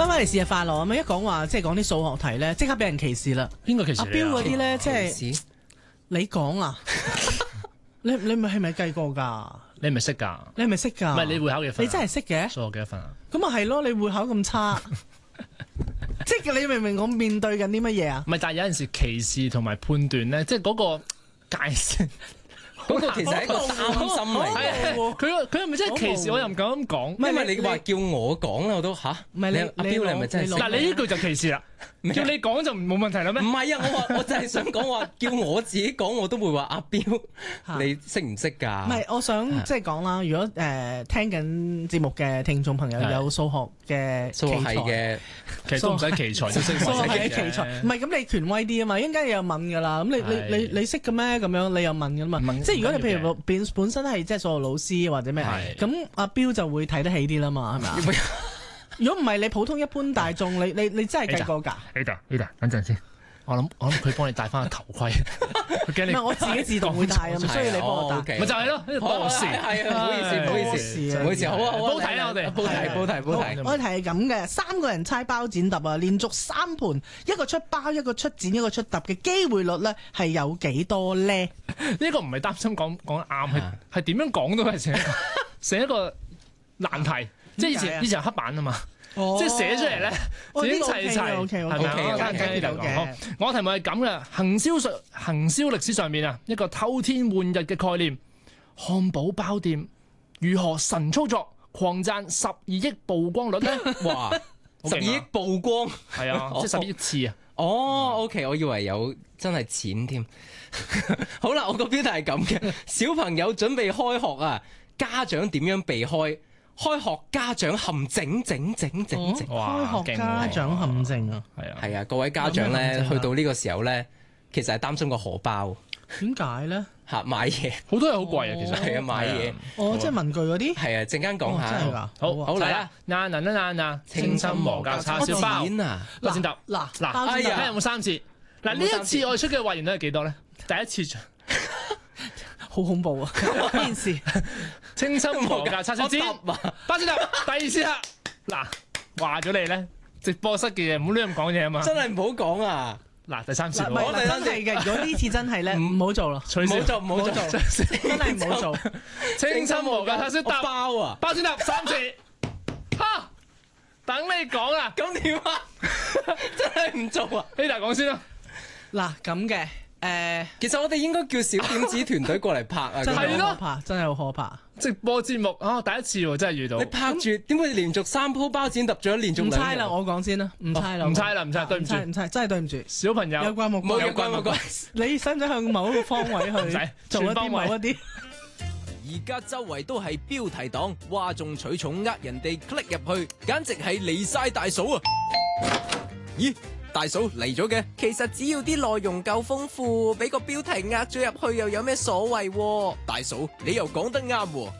翻嚟試下快樂啊嘛！一講話即係講啲數學題咧，即刻俾人歧視啦。 邊個歧視阿標嗰啲咧，即係係你講啊？你咪係咪計過㗎？ 你係咪識㗎？ 你係咪識㗎？ 唔係你會考幾分？ 你真係識嘅？ 數學幾多分啊？ 咁啊係咯，你會考咁差，即係你明唔明我面對緊啲乜嘢啊？ 唔係，但係有陣時歧視同埋判斷咧，即係嗰個界線。 嗰個其實係一個擔心嚟嘅。 佢係咪真係歧視？我又唔敢咁講。 因為你話叫我講啦，我都吓。 唔係你阿標，你係咪真係識？ 嗱，你呢句就歧視啦。叫你講就冇問題啦咩？ 唔係啊，我就係想講話，叫我自己講，我都會話阿標，你識唔識㗎？ 唔係，我想即係講啦。如果聽緊節目嘅聽眾朋友有數學嘅數學系嘅， 其實都唔使奇才都識數學嘅嘅奇才，唔係咁你權威啲啊嘛，一陣間你又問㗎啦。咁你識嘅咩？咁樣你又問㗎嘛？即係如果你譬如本身係即係數學老師或者咩，咁阿標就會睇得起啲啦嘛，係咪啊？如果唔係你普通一般大眾，你真係計過㗎？ 呢度，等陣先。我諗佢幫你戴翻個頭盔，佢驚你。 唔係我自己自動會戴啊，唔需要你幫我戴。 咪就係咯，呢個多事。 係啊，唔好意思，唔好意思，好啊， 煲題啊，我哋煲題。 我哋題係咁嘅，3個人猜包剪揼啊，連續3盤，一個出包，一個出剪，一個出揼嘅機會率咧係有幾多咧？ 呢個唔係擔心講得啱，係點樣講都係成一個難題。即係以前黑板啊嘛，即係寫出嚟咧，自己齊齊，係咪啊？我題目係咁嘅，行銷歷史上面啊，一個偷天換日嘅概念，漢堡包店如何神操作，狂賺12億曝光率咧？ 哇！12億曝光， 係啊，即係12億次啊！ 哦，OK，我以為有真係錢添。好啦，我個標題係咁嘅，小朋友準備開學啊，家長點樣避開？開學家長陷阱， 開學家長陷阱啊！ 係啊，各位家長咧，去到呢個時候咧，其實係擔心個荷包。 點解咧？ 嚇買嘢， 好多嘢好貴啊，其實係啊，買嘢。 即係文具嗰啲。 係啊，陣間講下。 真係㗎。 好嚟啦！ 嗱，清心和教叉燒包包剪揼。嗱，睇下有冇3次。嗱，呢一次我哋出嘅話言率係幾多咧？第一次好恐怖啊！呢件事。 清心和教叉燒剪包剪揼，第2次啦。嗱，話咗你咧，直播室嘅嘢唔好亂咁講嘢啊嘛。 真係唔好講啊！ 嗱，第3次， 真係嘅。如果呢次真係咧，唔好做咯， 唔好做， 真係唔好做。 清心和教叉燒揼包剪揼3次，哈！等你講啊， 咁點啊？真係唔做啊？ 希達講先啦。 嗱咁嘅。 其實我哋應該叫小點子團隊過嚟拍啊！ 真係好可怕，真係好可怕！ 直播節目啊，第一次喎，真係遇到。 你拍住點會連續3鋪包剪揼咗連續2日？ 唔猜啦，我講先啦，唔猜啦， 對唔住， 唔猜，真係對唔住。 小朋友有關冇關？ 有關冇關？ 你使唔使向某一個方位去做一啲某一啲？ 而家周圍都係標題黨，嘩眾取寵呃人哋 click 入去，簡直係離晒大嫂啊！咦？大嫂嚟咗嘅，其實只要啲內容夠豐富，俾個標題呃咗入去又有咩所謂？大嫂，你又講得啱喎。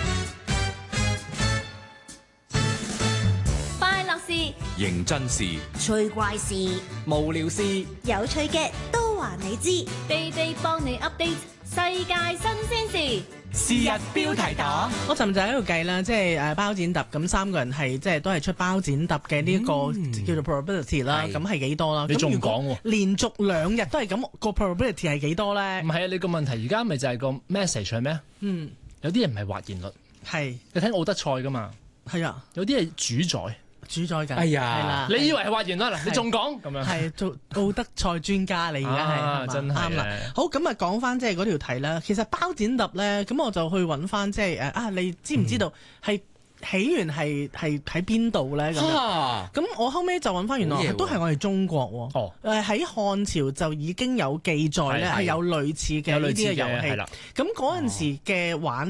快樂事、 認真事、 趣怪事、 無聊事、 有趣嘅都話你知，地地幫你 update 世界新鮮事。 是日標題黨， 我尋日就喺度計啦，即係包剪揼咁3個人係即係都係出包剪揼嘅呢個叫做 probability 啦，咁係幾多啦？ 你仲講喎？ 連續2日都係咁，個 probability 係幾多咧？ 唔係啊，你個問題而家咪就係個 message 係咩？有啲人唔係話言率， 係你睇奧德賽噶嘛？係啊，有啲係主宰。 主宰緊， 哎呀， 係啦， 你以為係話言啦？嗱，你仲講咁樣？係做奧德賽專家，你而家係真係啱啦。好，咁啊講翻即係嗰條題啦。其實包剪揼咧，咁我就去揾翻即係你知唔知道係起源係喺邊度咧？咁我後尾就揾翻，原來都係我哋中國喎。喺漢朝就已經有記載咧，係有類似嘅呢啲嘅遊戲。咁嗰陣時嘅玩